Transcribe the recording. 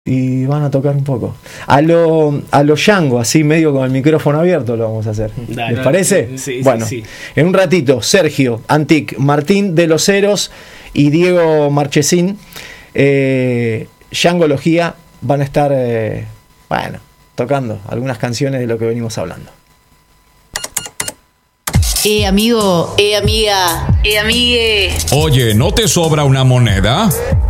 y van a tocar un poco. A lo Django, así medio con el micrófono abierto lo vamos a hacer. ¿Les parece? Sí, bueno, sí. En un ratito, Sergio Antic, Martín de los Heros y Diego Marchesín, Djangología, van a estar, tocando algunas canciones de lo que venimos hablando. Amigo, amiga, amigue. Oye, ¿no te sobra una moneda?